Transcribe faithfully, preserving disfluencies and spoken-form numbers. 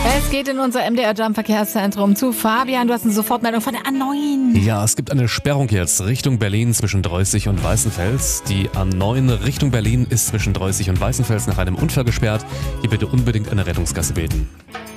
Es geht in unser M D R Jump Verkehrszentrum zu Fabian. Du hast eine Sofortmeldung von der A neun. Ja, es gibt eine Sperrung jetzt Richtung Berlin zwischen Dreußig und Weißenfels. Die A neun Richtung Berlin ist zwischen Dreußig und Weißenfels nach einem Unfall gesperrt. Hier bitte unbedingt eine Rettungsgasse beten.